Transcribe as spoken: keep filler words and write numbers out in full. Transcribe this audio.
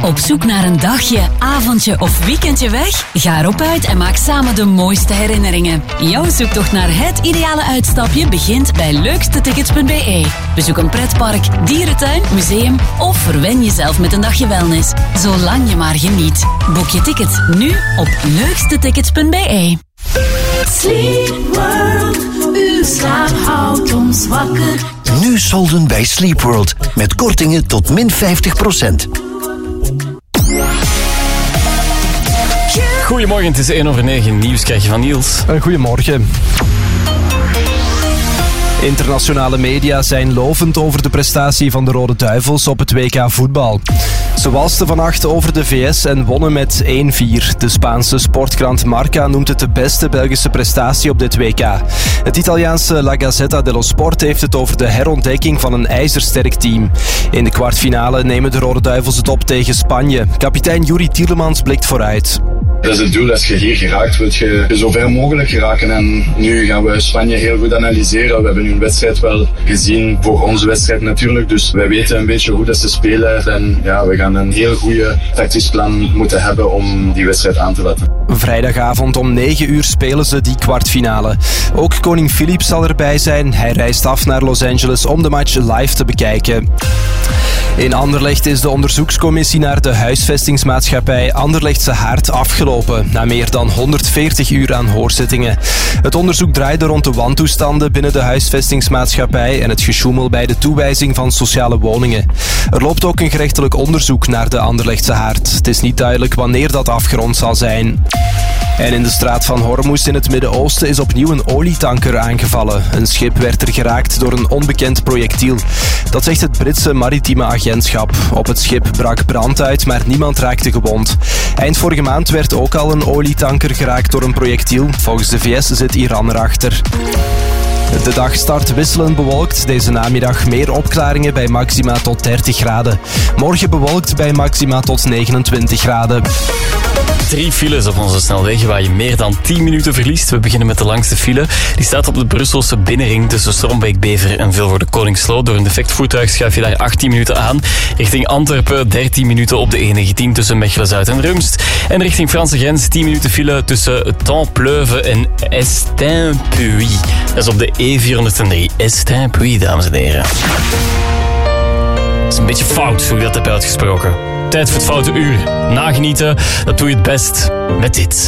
Op zoek naar een dagje, avondje of weekendje weg? Ga erop uit en maak samen de mooiste herinneringen. Jouw zoektocht naar het ideale uitstapje begint bij leukste tickets punt b e. Bezoek een pretpark, dierentuin, museum of verwen jezelf met een dagje wellness. Zolang je maar geniet. Boek je tickets nu op leukste tickets punt b e. Sleep World, uw slaap houdt ons wakker. Nu solden bij Sleep World met kortingen tot min vijftig procent. Goedemorgen, het is één over negen. Nieuws krijg je van Niels. Een goedemorgen. Internationale media zijn lovend over de prestatie van de Rode Duivels op het W K voetbal. Ze walsten vannacht over de V S en wonnen met één vier. De Spaanse sportkrant Marca noemt het de beste Belgische prestatie op dit W K. Het Italiaanse La Gazzetta dello Sport heeft het over de herontdekking van een ijzersterk team. In de kwartfinale nemen de Rode Duivels het op tegen Spanje. Kapitein Juri Tielemans blikt vooruit. Dat is het doel. Als je hier geraakt, wil je zo ver mogelijk geraken. En nu gaan we Spanje heel goed analyseren. We hebben nu een wedstrijd wel gezien, voor onze wedstrijd natuurlijk. Dus wij weten een beetje hoe dat ze spelen. En ja, we gaan een heel goede tactisch plan moeten hebben om die wedstrijd aan te laten. Vrijdagavond om negen uur spelen ze die kwartfinale. Ook koning Filip zal erbij zijn. Hij reist af naar Los Angeles om de match live te bekijken. In Anderlecht is de onderzoekscommissie naar de huisvestingsmaatschappij Anderlechtse Haard afgelopen, na meer dan honderdveertig uur aan hoorzittingen. Het onderzoek draaide rond de wantoestanden binnen de huisvestingsmaatschappij en het gesjoemel bij de toewijzing van sociale woningen. Er loopt ook een gerechtelijk onderzoek naar de Anderlechtse Haard. Het is niet duidelijk wanneer dat afgerond zal zijn. En in de straat van Hormuz in het Midden-Oosten is opnieuw een olietanker aangevallen. Een schip werd er geraakt door een onbekend projectiel. Dat zegt het Britse maritieme agentschap. Op het schip brak brand uit, maar niemand raakte gewond. Eind vorige maand werd ook al een olietanker geraakt door een projectiel. Volgens de V S zit Iran erachter. De dag start wisselend bewolkt. Deze namiddag meer opklaringen bij maxima tot dertig graden. Morgen bewolkt bij maxima tot negenentwintig graden. Drie files op onze snelwegen waar je meer dan tien minuten verliest. We beginnen met de langste file. Die staat op de Brusselse binnenring tussen Strombeek-Bever en Vilvoorde Koningssloot. Door een defect voertuig schuif je daar achttien minuten aan. Richting Antwerpen dertien minuten op de E negentien tussen Mechelen-Zuid en Rumst. En richting Franse grens tien minuten file tussen Templeuve en Estain-Puy. Dat is op de E vierhonderddrie. Estain-Puy, dames en heren. Dat is een beetje fout hoe ik dat heb uitgesproken. Tijd voor het foute uur. Nagenieten, dat doe je het best met dit.